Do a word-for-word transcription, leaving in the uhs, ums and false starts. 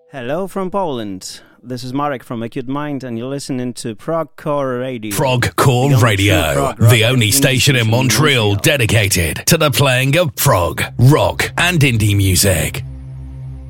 Hello from Poland. This is Marek from Acute Mind, and you're listening to Progcore Radio. Progcore Radio, prog the only station in Montreal dedicated to the playing of prog, rock, and indie music.